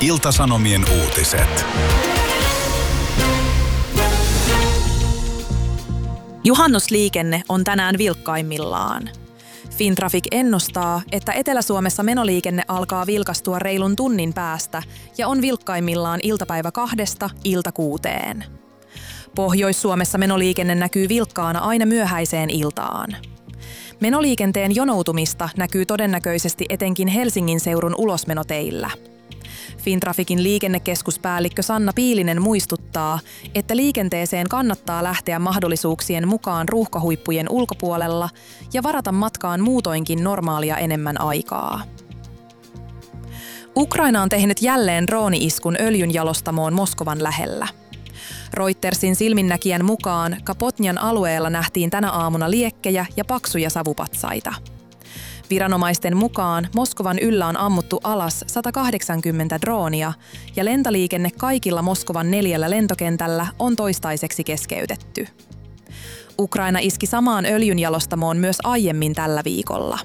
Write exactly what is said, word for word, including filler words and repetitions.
Ilta-Sanomien uutiset. Juhannusliikenne on tänään vilkkaimmillaan. Fintraffic ennustaa, että Etelä-Suomessa menoliikenne alkaa vilkastua reilun tunnin päästä ja on vilkkaimmillaan iltapäivä kahdesta ilta kuuteen. Pohjois-Suomessa menoliikenne näkyy vilkkaana aina myöhäiseen iltaan. Menoliikenteen jonoutumista näkyy todennäköisesti etenkin Helsingin seudun ulosmenoteillä. Fintrafficin liikennekeskuspäällikkö Sanna Piilinen muistuttaa, että liikenteeseen kannattaa lähteä mahdollisuuksien mukaan ruuhkahuippujen ulkopuolella ja varata matkaan muutoinkin normaalia enemmän aikaa. Ukraina on tehnyt jälleen drooni-iskun öljynjalostamoon Moskovan lähellä. Reutersin silminnäkijän mukaan Kapotnjan alueella nähtiin tänä aamuna liekkejä ja paksuja savupatsaita. Viranomaisten mukaan Moskovan yllä on ammuttu alas sata kahdeksankymmentä droonia ja lentoliikenne kaikilla Moskovan neljällä lentokentällä on toistaiseksi keskeytetty. Ukraina iski samaan öljynjalostamoon myös aiemmin tällä viikolla.